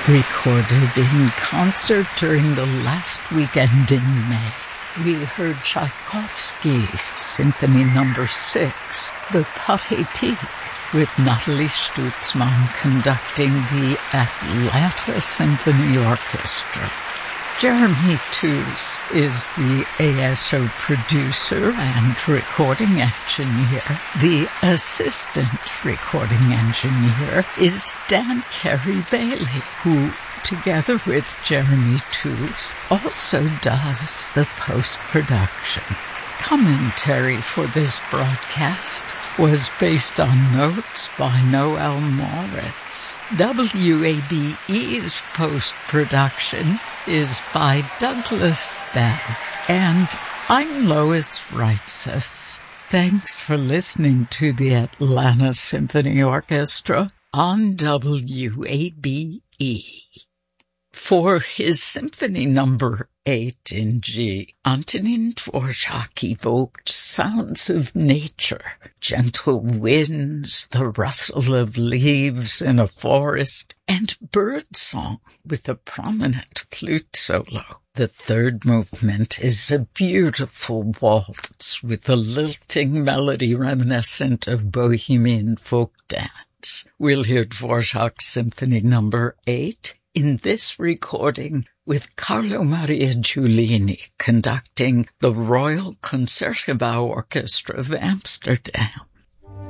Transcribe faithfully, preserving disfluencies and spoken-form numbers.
recorded in concert during the last weekend in May. We heard Tchaikovsky's Symphony Number Six, the Pathétique, with Nathalie Stutzmann conducting the Atlanta Symphony Orchestra. Jeremy Tews is the A S O producer and recording engineer. The assistant recording engineer is Dan Carey Bailey, who, together with Jeremy Tews, also does the post-production. Commentary for this broadcast was based on notes by Noel Moritz. W A B E's post-production is by Douglas Bell. And I'm Lois Reitzes. Thanks for listening to the Atlanta Symphony Orchestra on W A B E. For his Symphony Number Eight in G, Antonin Dvorak evoked sounds of nature, gentle winds, the rustle of leaves in a forest, and birdsong with a prominent flute solo. The third movement is a beautiful waltz with a lilting melody reminiscent of Bohemian folk dance. We'll hear Dvorak's Symphony Number Eight in this recording with Carlo Maria Giulini conducting the Royal Concertgebouw Orchestra of Amsterdam.